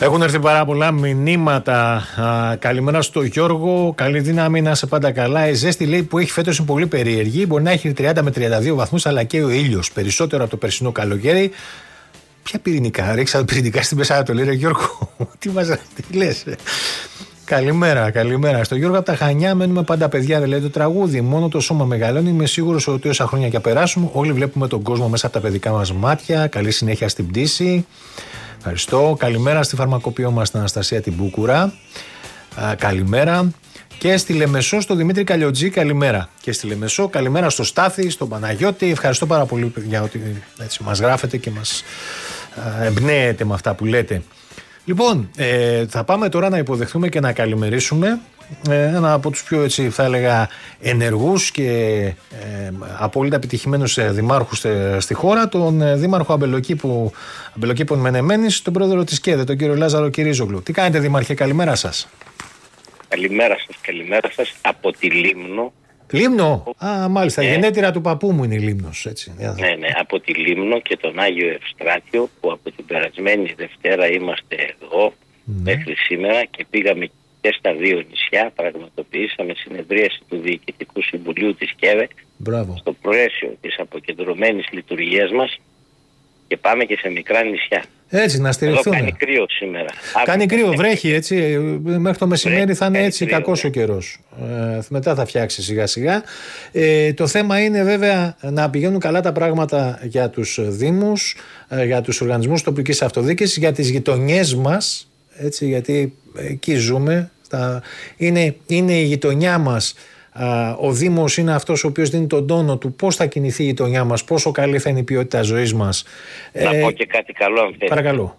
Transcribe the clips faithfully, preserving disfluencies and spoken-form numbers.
Έχουν έρθει πάρα πολλά μηνύματα. Α, καλημέρα στο Γιώργο. Καλή δύναμη, να είσαι πάντα καλά. Η ζέστη, λέει, που έχει φέτος είναι πολύ περίεργη. Μπορεί να έχει τριάντα με τριάντα δύο βαθμούς, αλλά και ο ήλιος περισσότερο από το περσινό καλοκαίρι. Ποια πυρηνικά, ρίξα πυρηνικά στην Πεσσάτολη, ρε Γιώργο. Τι μας τι λες. Καλημέρα, καλημέρα. Στο Γιώργο από τα Χανιά, μένουμε πάντα παιδιά, δεν λέει το τραγούδι. Μόνο το σώμα μεγαλώνει. Είμαι σίγουρος ότι όσα χρόνια και περάσουμε, όλοι βλέπουμε τον κόσμο μέσα από τα παιδικά μας μάτια. Καλή συνέχεια στην πτήση. Ευχαριστώ. Καλημέρα στη φαρμακοποιό μας την Αναστασία την Μπούκουρα. Α, καλημέρα. Και στη Λεμεσό στο Δημήτρη Καλιοτζή, καλημέρα. Και στη Λεμεσό, καλημέρα στο Στάθη, στον Παναγιώτη. Ευχαριστώ πάρα πολύ για ότι έτσι μας γράφετε και μας α, εμπνέετε με αυτά που λέτε. Λοιπόν, ε, θα πάμε τώρα να υποδεχθούμε και να καλημερίσουμε ε, ένα από τους πιο, έτσι, θα έλεγα, ενεργούς και ε, απόλυτα επιτυχημένους δημάρχους στη χώρα, τον ε, δήμαρχο Αμπελοκήπου, Αμπελοκήπων Μενεμένης, τον πρόεδρο της ΚΕΔΕ, τον κύριο Λάζαρο Κυρίζογλου. Τι κάνετε, δήμαρχε, καλημέρα σας. Καλημέρα σας, καλημέρα σας από τη Λίμνο. Λίμνο, α, μάλιστα, ναι. Γενέτειρα του παππού μου είναι η Λίμνος, έτσι. Ναι, ναι, από τη Λίμνο και τον Άγιο Ευστράτιο, που από την περασμένη Δευτέρα είμαστε εδώ, ναι, μέχρι σήμερα, και πήγαμε και στα δύο νησιά, πραγματοποιήσαμε συνεδρίαση του Διοικητικού Συμβουλίου της ΚΕΔΕ. Μπράβο. Στο πλαίσιο της αποκεντρωμένης λειτουργίας μας, και πάμε και σε μικρά νησιά. Έτσι, να στηριχθούμε. Εδώ κάνει κρύο σήμερα. Κάνει κρύο, βρέχει, έτσι. Μέχρι το μεσημέρι βρέχει, θα είναι έτσι κακός ο καιρός. Ε, μετά θα φτιάξει σιγά σιγά. Ε, το θέμα είναι βέβαια να πηγαίνουν καλά τα πράγματα για τους δήμους, ε, για τους οργανισμούς τοπικής αυτοδιοίκησης, για τις γειτονιές μας. Έτσι, γιατί εκεί ζούμε. Στα... Είναι, είναι η γειτονιά μας. Ο Δήμος είναι αυτός ο οποίος δίνει τον τόνο του πώς θα κινηθεί η γειτονιά μας, πόσο καλή θα είναι η ποιότητα ζωής μας. Να ε, πω και κάτι καλό, αν θέλετε. Παρακαλώ.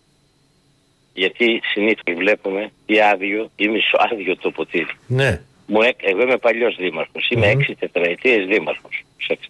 Γιατί συνήθως βλέπουμε ή άδειο ή μισοάδειο το ποτήρι. Ναι. Μου έ... Εγώ είμαι παλιός δήμαρχος, είμαι mm-hmm. έξι τετραετίες δήμαρχος.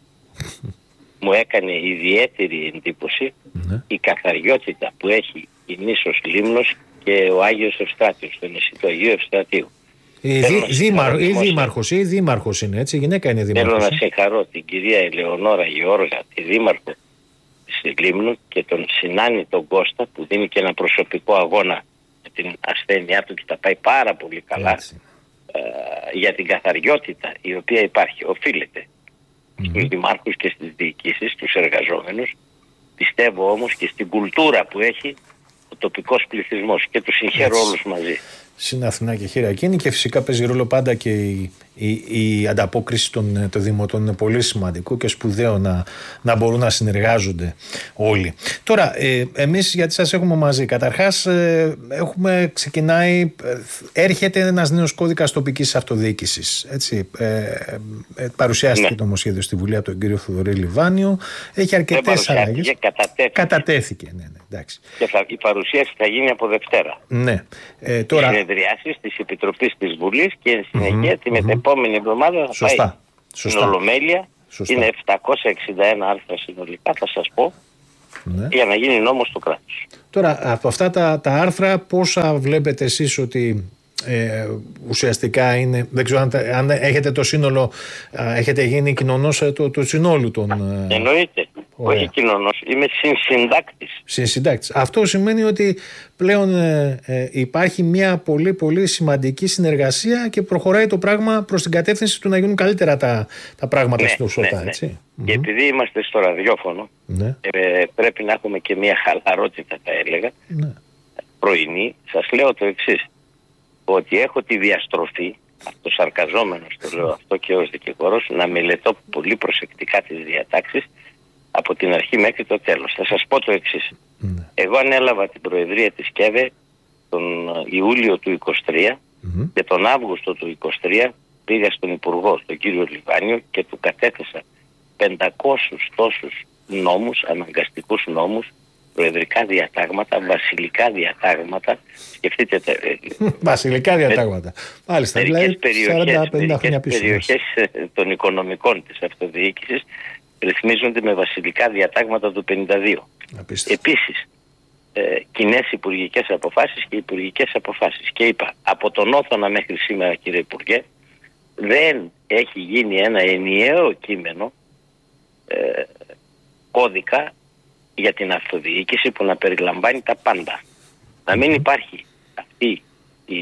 Μου έκανε ιδιαίτερη εντύπωση mm-hmm. η καθαριότητα που έχει η νήσος Λίμνος και ο Άγιος Ευστράτιος, στο νησί του Αγίου Ευστρατείου. Η, δή, δήμαρ, ή δήμαρχος, ή δήμαρχος είναι, έτσι, η γυναίκα είναι δήμαρχος. Θέλω να συγχαρώ την κυρία Ελεονόρα Γεώργα, τη δήμαρχο της Λίμνου, και τον Συνάνη τον Κώστα, που δίνει και ένα προσωπικό αγώνα με την ασθένειά του και τα πάει πάρα πολύ καλά, ε, για την καθαριότητα η οποία υπάρχει. Οφείλεται mm-hmm. στους δημάρχους και στις διοικήσεις, στους εργαζόμενους. Πιστεύω όμως και στην κουλτούρα που έχει ο τοπικός πληθυσμός, και τους συγχαίρω όλους μαζί. Στην και χείρα εκείνη, και φυσικά παίζει ρόλο πάντα και η, η, η ανταπόκριση των, των δημοτών. Είναι πολύ σημαντικό και σπουδαίο να, να μπορούν να συνεργάζονται όλοι. Τώρα, ε, εμείς γιατί σας έχουμε μαζί, καταρχάς ε, έχουμε ξεκινάει, ε, έρχεται ένας νέος κώδικας τοπικής αυτοδιοίκησης. Έτσι, ε, ε, παρουσιάστηκε ναι. το νομοσχέδιο στη Βουλή από τον κύριο Θοδωρή Λιβάνιο. Έχει αρκετές αλλαγές. Κατατέθηκε. Κατατέθηκε, ναι, ναι, εντάξει. Και θα, η παρουσίαση θα γίνει από Δευτέρα. Ναι. Ε, τώρα... συνεδριάσεις της Επιτροπής της Βουλής, και εν συνεχεία mm-hmm, την mm-hmm. επόμενη εβδομάδα θα Σωστά. πάει Σωστά. στην Ολομέλεια. Σωστά. Είναι επτακόσια εξήντα ένα άρθρα συνολικά, θα σας πω, ναι. για να γίνει νόμος του κράτους. Τώρα, από αυτά τα, τα άρθρα, πόσα βλέπετε εσείς ότι ε, ουσιαστικά είναι, δεν ξέρω αν, αν έχετε το σύνολο, α, έχετε γίνει κοινωνός του, του συνόλου των... Α, εννοείται. Ωραία. Όχι κοινωνός, είμαι συνσυντάκτης. Συνσυντάκτης. Αυτό σημαίνει ότι πλέον ε, ε, υπάρχει μια πολύ πολύ σημαντική συνεργασία και προχωράει το πράγμα προς την κατεύθυνση του να γίνουν καλύτερα τα, τα πράγματα ναι, στο ΣΟΤΑ. Ναι, ναι. Έτσι. Και mm-hmm. επειδή είμαστε στο ραδιόφωνο, ναι. ε, πρέπει να έχουμε και μια χαλαρότητα, θα έλεγα, ναι. πρωινή. Σας λέω το εξής, ότι έχω τη διαστροφή, το σαρκαζόμενος το λέω αυτό και ως δικηγόρος, να μελετώ πολύ προσεκτικά τις διατάξεις από την αρχή μέχρι το τέλος. Θα σας πω το εξής. Mm. Εγώ ανέλαβα την προεδρία της ΚΕΔΕ τον Ιούλιο του είκοσι τρία mm-hmm. και τον Αύγουστο του είκοσι τρία πήγα στον Υπουργό, τον κύριο Λιβάνιο, και του κατέθεσα πεντακόσιους τόσους νόμους, αναγκαστικούς νόμους, προεδρικά διατάγματα, βασιλικά διατάγματα. Σκεφτείτε. Βασιλικά διατάγματα. Μάλιστα. Μερικές περιοχές, περιοχές των οικονομικών της αυτοδιοίκησης ρυθμίζονται με βασιλικά διατάγματα του πενήντα δύο. Απίστευτο. Επίσης, ε, κοινές υπουργικές αποφάσεις και υπουργικές αποφάσεις. Και είπα, από τον Όθωνα μέχρι σήμερα, κύριε Υπουργέ, δεν έχει γίνει ένα ενιαίο κείμενο ε, κώδικα για την αυτοδιοίκηση που να περιλαμβάνει τα πάντα. Να μην υπάρχει αυτή η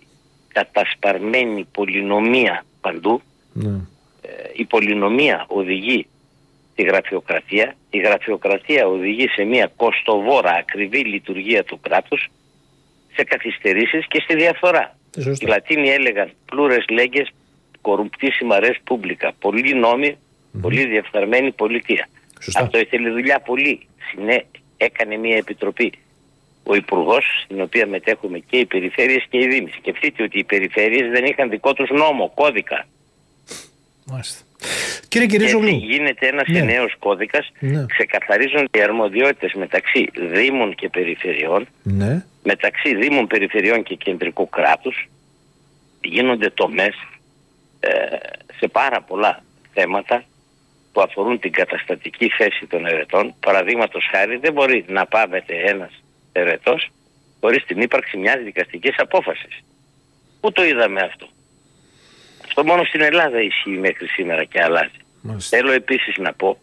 κατασπαρμένη πολυνομία παντού. Ναι. Ε, η πολυνομία οδηγεί στη γραφειοκρατία. Η γραφειοκρατία οδηγεί σε μια κοστοβόρα ακριβή λειτουργία του κράτους, σε καθυστερήσεις και στη διαφθορά. Οι Λατίνοι έλεγαν πλούρες λέγκες κορουμπτίσιμα ρες πούμπλικα. Πολλοί νόμοι, mm-hmm. πολύ διεφθαρμένη πολιτεία. Σωστά. Αυτό ήθελε δουλειά πολύ. Συνέ, έκανε μια επιτροπή ο Υπουργός, στην οποία μετέχουμε και οι περιφέρειες και οι δήμοι. Σκεφτείτε ότι οι περιφέρειες δεν είχαν δικό τους νόμο, κώδικα. Μάλιστα. Κύριε Κυρίζογλου, και γίνεται ένας ναι. νέος κώδικας, ναι. ξεκαθαρίζονται οι αρμοδιότητες μεταξύ δήμων και περιφερειών, ναι. μεταξύ δήμων, περιφερειών και κεντρικού κράτους, γίνονται τομές ε, σε πάρα πολλά θέματα που αφορούν την καταστατική θέση των ερετών. Παραδείγματος χάρη, δεν μπορεί να πάβεται ένας ερετός χωρίς την ύπαρξη μιας δικαστικής απόφασης. Πού το είδαμε αυτό? Αυτό μόνο στην Ελλάδα ισχύει μέχρι σήμερα και αλλάζει. Μάλιστα. Θέλω επίσης να πω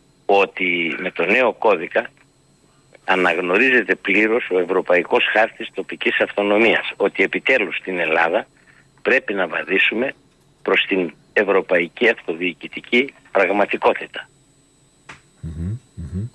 ότι με το νέο κώδικα αναγνωρίζεται πλήρως ο Ευρωπαϊκός Χάρτης Τοπικής Αυτονομίας, ότι επιτέλους στην Ελλάδα πρέπει να βαδίσουμε προς την ευρωπαϊκή αυτοδιοικητική πραγματικότητα. Mm-hmm, mm-hmm.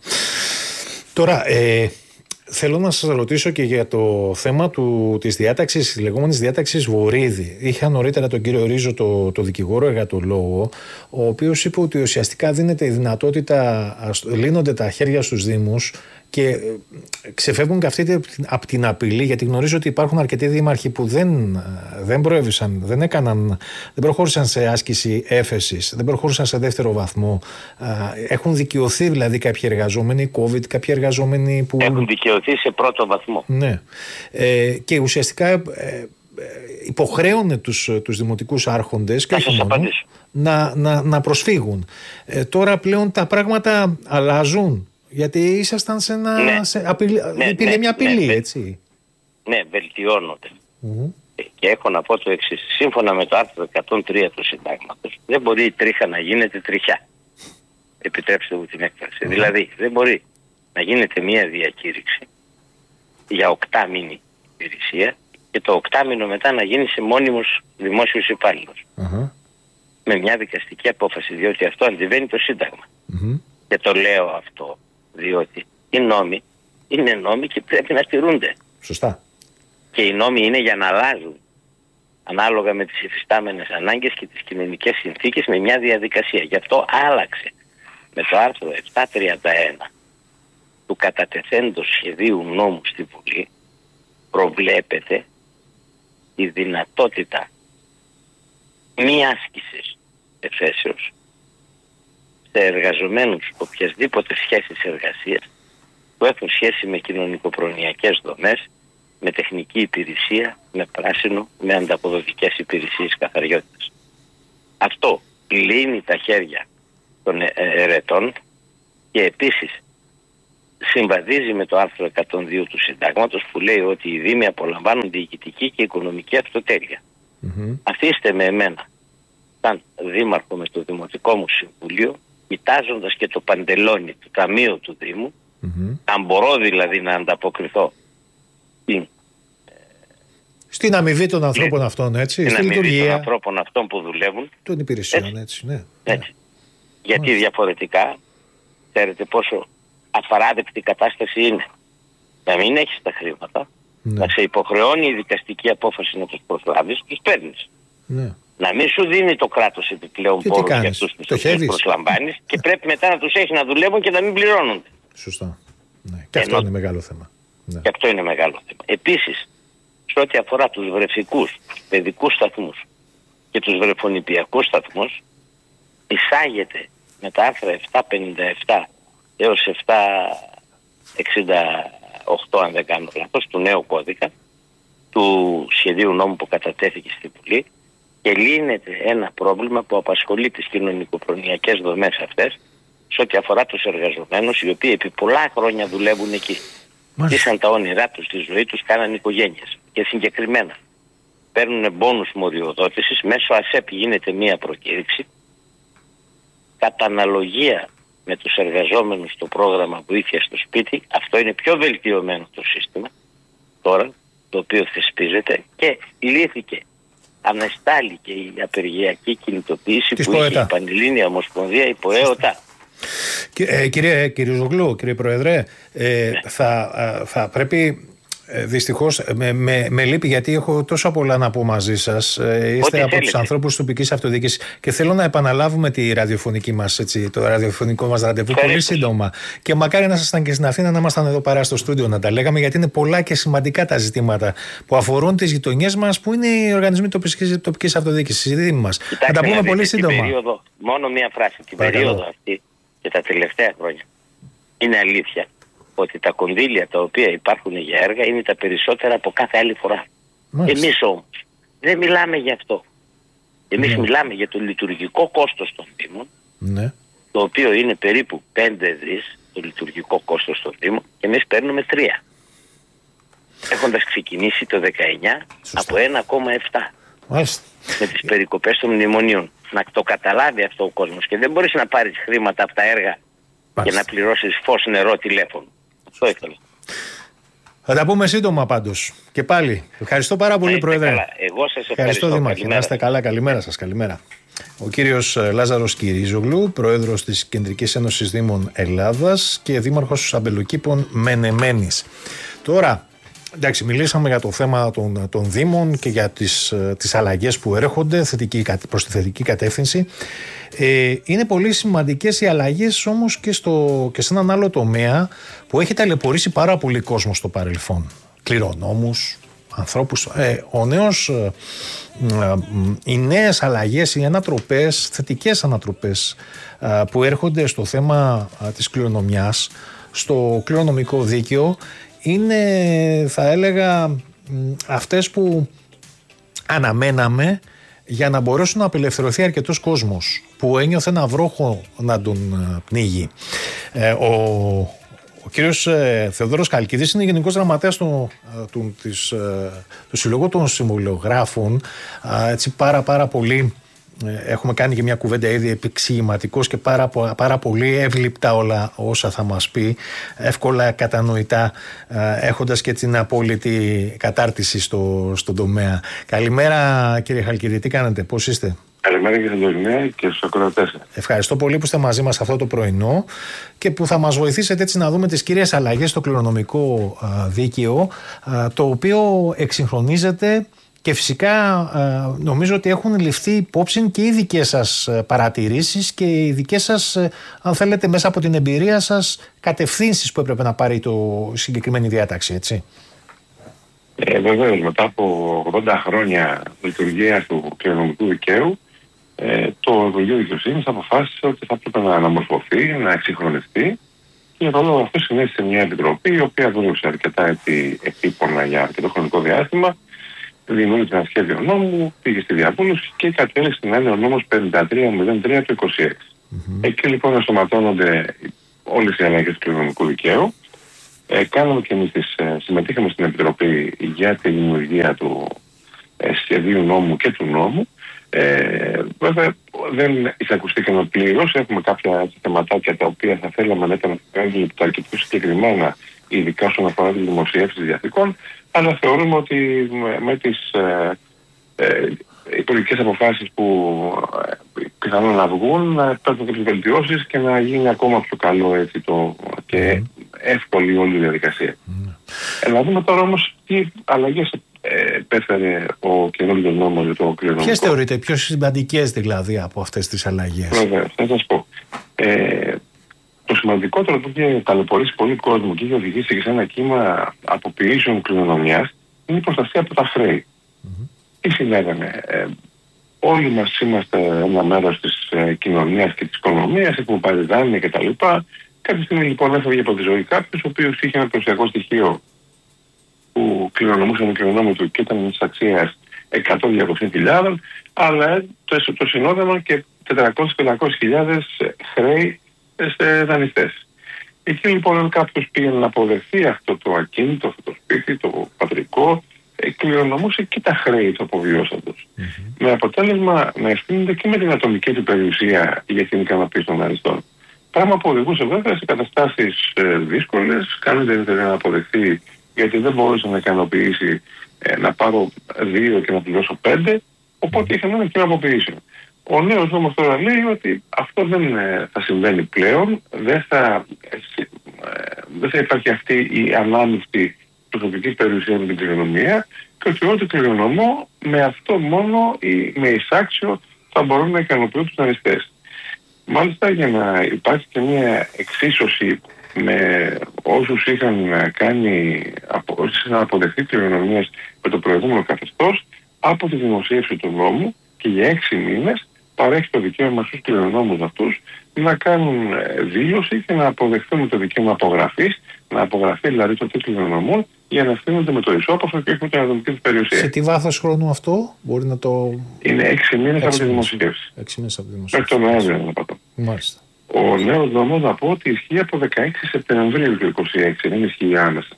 Τώρα, ε, θέλω να σας ρωτήσω και για το θέμα του, της διάταξης, της λεγόμενης διάταξης Βορίδη. Είχα νωρίτερα τον κύριο Ρίζο, το, το δικηγόρο εργατολόγο, ο οποίος είπε ότι ουσιαστικά δίνεται η δυνατότητα, λύνονται τα χέρια στους Δήμους και ξεφεύγουν και αυτοί από την απειλή, γιατί γνωρίζω ότι υπάρχουν αρκετοί δήμαρχοι που δεν, δεν προέβησαν, δεν έκαναν, δεν προχώρησαν σε άσκηση έφεσης, δεν προχώρησαν σε δεύτερο βαθμό. Έχουν δικαιωθεί δηλαδή κάποιοι εργαζόμενοι COVID, κάποιοι εργαζόμενοι που... Έχουν δικαιωθεί σε πρώτο βαθμό. Ναι. Ε, και ουσιαστικά ε, υποχρέωνε τους, τους δημοτικούς άρχοντες και όχι μόνο, να, να, να προσφύγουν. Ε, τώρα πλέον τα πράγματα αλλάζουν. Γιατί ήσασταν σε ένα. Ναι. Σε απειλή, ναι, υπήρχε ναι, μια απειλή, ναι, έτσι. Ναι, βελτιώνονται. Mm-hmm. Και έχω να πω το εξής. Σύμφωνα με το άρθρο εκατόν τρία του Συντάγματος, δεν μπορεί η τρίχα να γίνεται τριχιά. Επιτρέψτε μου την έκφραση. Mm-hmm. Δηλαδή, δεν μπορεί να γίνεται μια διακήρυξη για οκτάμινη υπηρεσία και το οκτάμινο μετά να γίνει σε μόνιμος δημόσιος υπάλληλος. Mm-hmm. Με μια δικαστική απόφαση, διότι αυτό αντιβαίνει το Σύνταγμα. Mm-hmm. Και το λέω αυτό διότι οι νόμοι είναι νόμοι και πρέπει να τηρούνται. Σωστά. Και οι νόμοι είναι για να αλλάζουν ανάλογα με τις υφιστάμενες ανάγκες και τις κοινωνικές συνθήκες με μια διαδικασία. Γι' αυτό άλλαξε με το άρθρο επτακόσια τριάντα ένα του κατατεθέντος σχεδίου νόμου στη Βουλή, προβλέπεται η δυνατότητα μη άσκησης εφέσεως σε εργαζομένους οποιασδήποτε σχέσεις εργασίας που έχουν σχέση με κοινωνικοπρονοιακές δομές, με τεχνική υπηρεσία, με πράσινο, με ανταποδοτικές υπηρεσίες καθαριότητας. Αυτό λύνει τα χέρια των ερετών και επίσης συμβαδίζει με το άρθρο εκατόν δύο του Συντάγματος που λέει ότι οι Δήμοι απολαμβάνουν διοικητική και οικονομική αυτοτέλεια. Mm-hmm. Αφήστε με εμένα, σαν δήμαρχο με το Δημοτικό μου Συμβούλιο, κοιτάζοντας και το παντελόνι του Ταμείου του Δήμου, mm-hmm. αν μπορώ δηλαδή να ανταποκριθώ στην, στην αμοιβή των ανθρώπων ναι, αυτών, έτσι, στην αμοιβή λειτουργία των ανθρώπων αυτών που δουλεύουν, των υπηρεσιών, έτσι, έτσι, ναι, έτσι. Ναι. Γιατί διαφορετικά, ξέρετε πόσο απαράδεκτη κατάσταση είναι να μην έχεις τα χρήματα, ναι, να σε υποχρεώνει η δικαστική απόφαση να τους προσλάβεις, τους παίρνεις. Ναι. Να μην σου δίνει το κράτος επιπλέον πόρους για αυτούς τους προσλαμβάνεις και πρέπει μετά να τους έχει να δουλεύουν και να μην πληρώνονται. Σωστά. Ναι. Και αυτό Ενώ... είναι μεγάλο θέμα. Ναι. Και αυτό είναι μεγάλο θέμα. Επίσης, σε ό,τι αφορά τους βρεφικούς, παιδικούς σταθμούς και τους βρεφονηπιακούς σταθμούς, εισάγεται με τα άρθρα επτακόσια πενήντα επτά έως επτακόσια εξήντα οκτώ, αν δεν κάνω λάθος, του νέου κώδικα, του σχεδίου νόμου που κατατέθηκε στη Βουλή, και λύνεται ένα πρόβλημα που απασχολεί τις κοινωνικοπρονοιακές δομές αυτές σε ό,τι αφορά τους εργαζομένους οι οποίοι επί πολλά χρόνια δουλεύουν εκεί. Ζήσαν τα όνειρά τους, τη ζωή τους, κάναν οικογένειες και συγκεκριμένα παίρνουν μπόνους μοριοδότησης, μέσω ΑΣΕΠ γίνεται μία προκήρυξη κατά αναλογία με τους εργαζόμενους στο πρόγραμμα βοήθεια στο σπίτι. Αυτό είναι πιο βελτιωμένο το σύστημα. τώρα, το οποίο θεσπίζεται και λύθηκε, ανεστάλληκε η απεργιακή κινητοποίηση της που ΠΟΕΤΑ. είχε η Πανελλήνια Ομοσπονδία, η ΠΟΕΤΑ. Ε, κύριε, κύριε Ζωγλού, κύριε Πρόεδρε, ε, ναι. θα, θα πρέπει... Ε, δυστυχώς με, με, με λείπει, γιατί έχω τόσο πολλά να πω μαζί σας. Ε, είστε Ό,τι από θέλετε. τους ανθρώπους τοπικής αυτοδιοίκησης και θέλω να επαναλάβουμε τη ραδιοφωνική μας, έτσι, το ραδιοφωνικό μας ραντεβού πολύ σύντομα. Και μακάρι να ήσασταν και στην Αθήνα, να ήμασταν εδώ παρά στο στούντιο να τα λέγαμε, γιατί είναι πολλά και σημαντικά τα ζητήματα που αφορούν τις γειτονιές μας, που είναι οι οργανισμοί τοπικής, τοπικής αυτοδιοίκησης, οι δήμοι μας. Κοιτάξτε, να τα πούμε να πολύ δείτε, σύντομα. την περίοδο, μόνο μία φράση. Την Παρακαλώ. περίοδο αυτή και τα τελευταία χρόνια είναι αλήθεια ότι τα κονδύλια τα οποία υπάρχουν για έργα είναι τα περισσότερα από κάθε άλλη φορά. Μάλιστα. Εμείς όμως δεν μιλάμε γι' αυτό. Εμείς Ναι. μιλάμε για το λειτουργικό κόστος των Δήμων, Ναι. το οποίο είναι περίπου πέντε δις το λειτουργικό κόστος των Δήμων, και εμείς παίρνουμε τρία. Έχοντας ξεκινήσει το δεκαεννιά Σωστά. από ένα κόμμα επτά Μάλιστα. με τις περικοπές των μνημονίων. Να το καταλάβει αυτό ο κόσμος, και δεν μπορείς να πάρεις χρήματα από τα έργα Μάλιστα. και να πληρώσεις φως, νερό, τηλέφωνο. Αυτό ήθελα. Θα τα πούμε σύντομα πάντως. Και πάλι, ευχαριστώ πάρα πολύ, Πρόεδρε. Καλά. Εγώ σας ευχαριστώ. Ευχαριστώ, Δήμαρχε. Να είστε καλά. Καλημέρα σας. Καλημέρα. Ο κύριος Λάζαρος Κυρίζογλου, πρόεδρος της Κεντρικής Ένωσης Δήμων Ελλάδας και δήμαρχος Αμπελοκήπων Μενεμένης. Τώρα, εντάξει, μιλήσαμε για το θέμα των, των Δήμων και για τις, τις αλλαγές που έρχονται θετική, προς τη θετική κατεύθυνση. Ε, είναι πολύ σημαντικές οι αλλαγές όμως και, στο, και σε έναν άλλο τομέα που έχει ταλαιπωρήσει πάρα πολύ κόσμο στο παρελθόν. Κληρονόμους, ανθρώπους. Ε, ο νέος, ε, ε, οι νέες αλλαγές, οι ανατροπές, θετικές ανατροπές ε, που έρχονται στο θέμα ε, της κληρονομιάς, στο κληρονομικό δίκαιο, είναι, θα έλεγα, αυτές που αναμέναμε για να μπορέσουν να απελευθερωθεί αρκετός κόσμος που ένιωθε ένα βρόχο να τον πνίγει. Ε, ο, ο κύριος ε, Θεοδόρος Χαλκίδης είναι γενικός γραμματέας του, του, της, ε, του Συλλόγου των Συμβολιογράφων. Ε, έτσι πάρα πάρα πολύ έχουμε κάνει και μια κουβέντα ήδη επεξηγηματικός και πάρα, πάρα πολύ εύληπτα όλα όσα θα μας πει, εύκολα κατανοητά, έχοντας και την απόλυτη κατάρτιση στο, στον τομέα. Καλημέρα, κύριε Χαλκίδη, τι κάνετε, πώς είστε? Καλημέρα και στην Τωρινέα και στους ακροατές. Ευχαριστώ πολύ που είστε μαζί μας αυτό το πρωινό και που θα μας βοηθήσετε έτσι να δούμε τις κύριες αλλαγές στο κληρονομικό δίκαιο, το οποίο εξυγχρονίζεται. Και φυσικά νομίζω ότι έχουν ληφθεί υπόψη και οι δικές σας παρατηρήσεις και οι δικές σας, αν θέλετε, μέσα από την εμπειρία σας, κατευθύνσεις που έπρεπε να πάρει το συγκεκριμένη διάταξη, έτσι. Ε, βεβαίως, μετά από ογδόντα χρόνια λειτουργίας του κληρονομικού δικαίου, ε, το Υπουργείο Δικαιοσύνης αποφάσισε ότι θα έπρεπε να αναμορφωθεί, να εξυγχρονιστεί, και για τον λόγο αυτό συνέστησε μια επιτροπή η οποία δούλεψε αρκετά έτσι, επίπονα για αρκετό χρονικό διάστημα. Δημιούργησε ένα σχέδιο νόμου, πήγε στη διαβούλευση και κατέληξε να είναι ο νόμος πενήντα τρία μηδέν τρία του είκοσι έξι. Mm-hmm. Εκεί λοιπόν ενσωματώνονται όλες οι αλλαγές του κληρονομικού δικαίου. Ε, κάναμε και εμείς τις, ε, συμμετείχαμε στην Επιτροπή για τη δημιουργία του ε, σχεδίου νόμου και του νόμου. Ε, βέβαια δεν εισακουστήκαμε πλήρως. Έχουμε κάποια θεματάκια τα οποία θα θέλαμε να ήταν εύληπτα και πιο συγκεκριμένα, ειδικά όσον αφορά τις δημοσιεύσεις διαθήκων. Αλλά θεωρούμε ότι με τις ε, ε, υπουργικές αποφάσεις που ε, πιθανόν να βγουν, να υπάρχουν κάποιες βελτιώσεις και να γίνει ακόμα πιο καλό έτσι, το, και εύκολη όλη η διαδικασία. Mm. Ε, να δούμε τώρα όμως τι αλλαγές ε, πέφερε ο καινούργιος νόμος για το κληρονομικό. Ποιες θεωρείτε πιο σημαντικές δηλαδή από αυτές τις αλλαγές? Βέβαια, θα σας πω. Ε, Το σημαντικότερο που είχε ταλαιπωρήσει πολύ κόσμο και είχε οδηγήσει και σε ένα κύμα αποποιήσεων κληρονομιάς είναι η προστασία από τα χρέη. Mm-hmm. Τι συνέβαινε? Ε, όλοι μας είμαστε ένα μέρος της ε, κοινωνίας και της οικονομίας, έχουμε πάρει δάνεια κτλ. Κάποια στιγμή λοιπόν έφευγε από τη ζωή κάποιος ο οποίος είχε ένα περιουσιακό στοιχείο που κληρονομούσε με κληρονόμο του και ήταν της αξίας εκατό με διακόσιες χιλιάδες, αλλά το, το συνόδευαν και τετρακόσιες με πεντακόσιες χιλιάδες χρέη σε δανειστές. Εκεί λοιπόν κάποιος πήγαινε να αποδεχθεί αυτό το ακίνητο, αυτό το σπίτι, το πατρικό, κληρονομούσε και τα χρέη του αποβιώσαντος. Mm-hmm. Με αποτέλεσμα να ευθύνεται και με την ατομική του περιουσία για την ικανοποίηση των δανειστών. Πράγμα που οδηγούσε βέβαια σε καταστάσεις ε, δύσκολες, κάνετε να αποδεχθεί γιατί δεν μπορούσε να ικανοποιήσει ε, να πάρω δύο και να πληρώσω πέντε, οπότε είχαμε ένα κύμα αποποιήσεων. Ο νέος νόμος τώρα λέει ότι αυτό δεν ε, θα συμβαίνει πλέον, δεν θα, ε, δεν θα υπάρχει αυτή η ανάμειξη προσωπικής περιουσίας με την κληρονομία και ότι ό,τι κληρονομώ με αυτό μόνο ή με εισάξιο θα μπορούν να ικανοποιούν τους δανειστές. Μάλιστα, για να υπάρχει και μια εξίσωση με όσους είχαν κάνει, όσους είχαν αποδεχτεί κληρονομίες με το προηγούμενο καθεστώς, από τη δημοσίευση του νόμου και για έξι μήνες παρέχει το δικαίωμα στους κληρονόμους αυτούς να κάνουν δήλωση και να αποδεχθούν το δικαίωμα απογραφής, να απογραφεί δηλαδή το τι κληρονομούν για να ευθύνονται με το ισόποσο και όχι με την αναδομική της περιουσία. Σε τι βάθος χρόνου αυτό μπορεί να το... Είναι έξι μήνες από τη δημοσίευση. Έξι μήνες από τη δημοσίευση. Μέχρι τον Νοέμβριο να πατώ. Μάλιστα. Ο νέος νόμος να πω ότι ισχύει από δεκαέξι Σεπτεμβρίου του είκοσι έξι, δεν ισχύει άμεσα.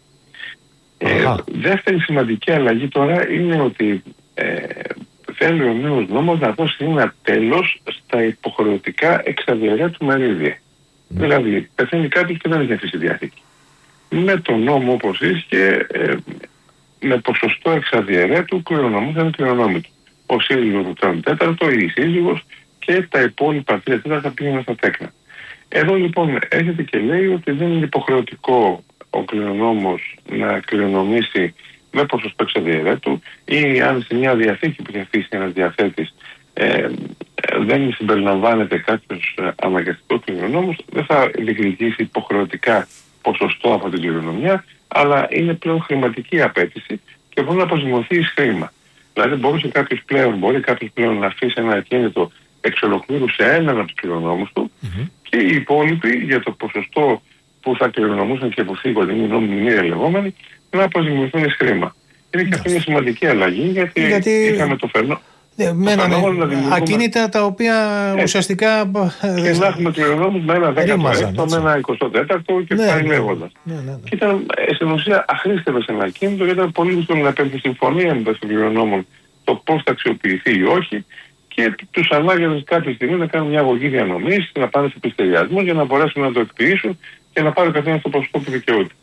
Ε, δεύτερη σημαντική αλλαγή τώρα είναι ότι ε, θέλει ο νέος νόμος να δώσει ένα τέλος στα υποχρεωτικά εξαδιαιρέτου μερίδια. Mm. Δηλαδή, πεθαίνει κάποιος και δεν έχει αφήσει διάθηκη. Με τον νόμο όπως ίσχυε, ε, με ποσοστό εξαδιαιρέτου κληρονομούνταν οι κληρονόμοι του. Ο σύζυγος του τρίτου τέταρτο ή η σύζυγος και τα υπόλοιπα τρία τέταρτα πήγαιναν στα τέκνα. Εδώ λοιπόν έρχεται και λέει ότι δεν είναι υποχρεωτικό ο κληρονόμος να κληρονομήσει με ποσοστό εξαδιαιρέτου ή αν σε μια διαθήκη που έχει αφήσει ένας διαθέτης ε, δεν συμπεριλαμβάνεται κάποιος αναγκαστικός κληρονόμος, δεν θα διεκδικήσει υποχρεωτικά ποσοστό από την κληρονομιά, αλλά είναι πλέον χρηματική απέτηση και μπορεί να αποζημιωθεί εις χρήμα. Δηλαδή μπορούσε κάποιος πλέον, μπορεί κάποιος πλέον να αφήσει ένα ακίνητο εξ ολοκλήρου σε έναν από τους κληρονόμους του mm-hmm. και οι υπόλοιποι για το ποσοστό που θα κληρονομούσαν και που θίγονται, είναι νόμιμοι μη ελεγόμενοι, να αποζημιωθούν εις χρήμα. Είναι και αυτή μια σημαντική αλλαγή γιατί, γιατί... είχαμε το φαινόμενο. Ναι, με ένα, ναι, ακίνητα τα οποία ε, ουσιαστικά. Και να έχουμε κληρονόμους με ένα δέκατο, με ένα εικοστό τέταρτο και ναι, πάει λέγοντας. Ναι, ναι, ναι. Και ήταν στην ουσία αχρήστευε σε ένα ακίνητο γιατί ήταν πολύ δύσκολο να επέλθει συμφωνία με τον κληρονόμων το πώς θα αξιοποιηθεί ή όχι και τους ανάγκαζε κάποια στιγμή να κάνουν μια αγωγή διανομής, να πάνε σε πληστηριασμό για να μπορέσουν να το εκποιήσουν και να πάρει καθένα το ποσοστό που δικαιούται.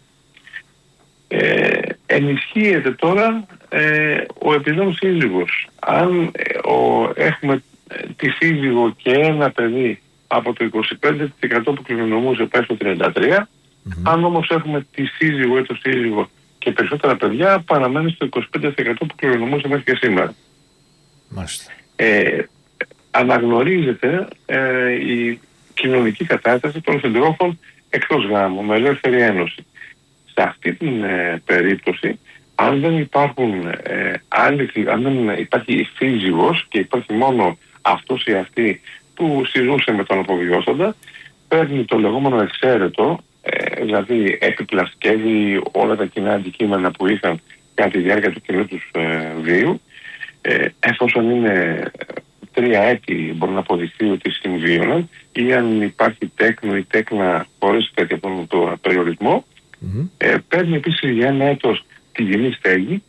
Ε, ενισχύεται τώρα ε, ο επιζών σύζυγος. Αν ε, ο, έχουμε ε, τη σύζυγο και ένα παιδί από το είκοσι πέντε τοις εκατό που κληρονομούσε πάει στο τριάντα τρία τοις εκατό, mm-hmm. αν όμως έχουμε τη σύζυγο ή το σύζυγο και περισσότερα παιδιά παραμένει στο είκοσι πέντε τοις εκατό που κληρονομούσε μέχρι και σήμερα. Μάλιστα. Ε, αναγνωρίζεται ε, η κοινωνική κατάσταση των συντρόφων εκτός γάμου με ελεύθερη ένωση. Σε αυτή την ε, περίπτωση, αν δεν υπάρχουν ε, άλλοι, αν δεν υπάρχει σύζυγος και υπάρχει μόνο αυτός ή αυτή που συζούσε με τον αποβιώσαντα, παίρνει το λεγόμενο εξαίρετο, ε, δηλαδή επιπλασκεύει όλα τα κοινά αντικείμενα που είχαν κατά τη διάρκεια του κοινού τους ε, βίου, ε, εφόσον είναι τρία έτη μπορεί να αποδειχθεί ότι συμβίωναν ή αν υπάρχει τέκνο ή τέκνα χωρίς τέτοιο το περιορισμό. Mm-hmm. Ε, παίρνει επίσης για ένα έτος τη γενή στέγη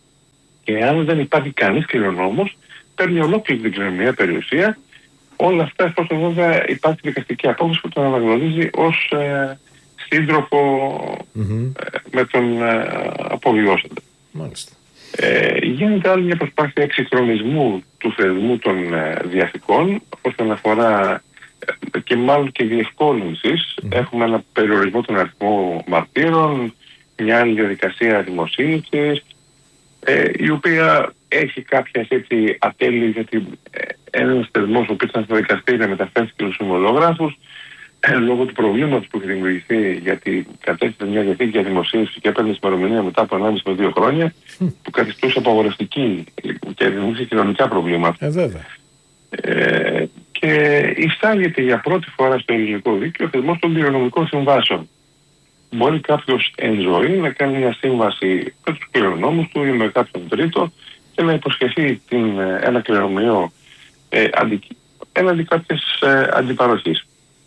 και αν δεν υπάρχει κανείς κληρονόμος παίρνει ολόκληρη την κληρονομιά περιουσία, όλα αυτά εφόσον βέβαια υπάρχει δικαστική απόφαση που τον αναγνωρίζει ως ε, σύντροφο mm-hmm. ε, με τον ε, αποβιώσαντα. Μάλιστα. Ε, γίνεται άλλη μια προσπάθεια εξυγχρονισμού του θεσμού των ε, διαθηκών όσον αφορά ε, και μάλλον και διευκόλυνσης. Mm. Έχουμε ένα περιορισμό των αριθμών μαρτύρων, μια άλλη διαδικασία δημοσίευσης, ε, η οποία έχει κάποιες έτσι ατέλειες γιατί ε, ένας θεσμός ο οποίος ήταν στα δικαστήρια μεταφέρθηκε στους ομολογράφους ε, λόγω του προβλήματος που έχει δημιουργηθεί γιατί κατέστησε μια διαθήκη για δημοσίευση και έπαιρνε ημερομηνία μετά από ενάμιση με δύο χρόνια mm. που καθιστούσε απαγορευτική και δημιουργήσε κοινωνικά προβλήματα. Ε, βέβαια. Ε, και εισάγεται για πρώτη φορά στο ελληνικό δίκαιο ο θεσμός των κληρονομικών συμβάσεων. Μπορεί κάποιος εν ζωή να κάνει μια σύμβαση με τους κληρονόμους του ή με κάποιον τρίτο και να υποσχεθεί την, ένα κληρονομιό ε, έναντι κάποιες ε, αντιπαροχής.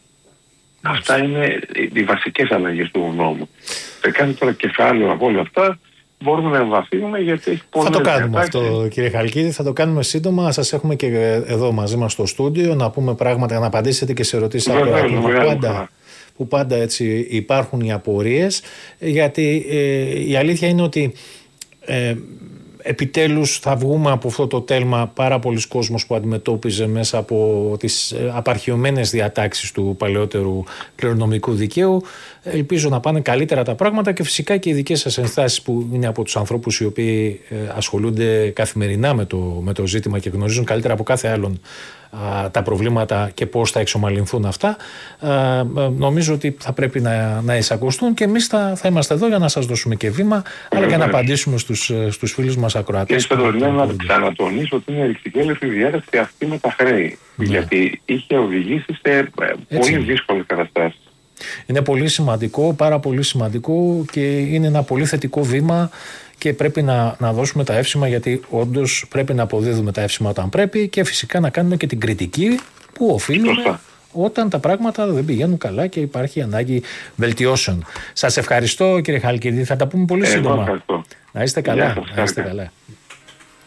Αυτά είναι οι βασικές αλλαγές του νόμου. Σε κάθε τώρα κεφάλαιο από όλα αυτά μπορούμε να εμβαθύνουμε γιατί έχει πολλές. Θα το κάνουμε αυτό, κύριε Χαλκίδη, θα το κάνουμε σύντομα. Σας έχουμε και εδώ μαζί μας στο στούντιο να πούμε πράγματα, να απαντήσετε και σε ερωτήσεις από άτομα που πάντα, που πάντα έτσι υπάρχουν οι απορίες, γιατί ε, η αλήθεια είναι ότι ε, επιτέλους θα βγούμε από αυτό το τέλμα πάρα πολλοί κόσμος που αντιμετώπιζε μέσα από τις απαρχιωμένες διατάξεις του παλαιότερου κληρονομικού δικαίου. Ελπίζω να πάνε καλύτερα τα πράγματα και φυσικά και οι δικές σας ενστάσεις που είναι από τους ανθρώπους οι οποίοι ασχολούνται καθημερινά με το, με το ζήτημα και γνωρίζουν καλύτερα από κάθε άλλον α, τα προβλήματα και πώς θα εξομαλυνθούν αυτά. Α, νομίζω ότι θα πρέπει να, να εισακουστούν και εμείς θα, θα είμαστε εδώ για να σας δώσουμε και βήμα, αλλά και να απαντήσουμε στους, στους φίλους μας ακροατές. Και θέλω να ξανατονίσω ότι είναι ρηξικέλευτη διάταξη αυτή με τα χρέη. Ναι. Γιατί είχε οδηγήσει σε πολύ δύσκολες καταστάσεις. Είναι πολύ σημαντικό, πάρα πολύ σημαντικό και είναι ένα πολύ θετικό βήμα και πρέπει να, να δώσουμε τα εύσημα, γιατί όντως πρέπει να αποδίδουμε τα εύσημα όταν πρέπει και φυσικά να κάνουμε και την κριτική που οφείλουμε Σωστά. όταν τα πράγματα δεν πηγαίνουν καλά και υπάρχει ανάγκη βελτιώσεων. Σας ευχαριστώ κύριε Χαλκίδη, θα τα πούμε πολύ ε, σύντομα. Να είστε καλά. Να είστε καλά.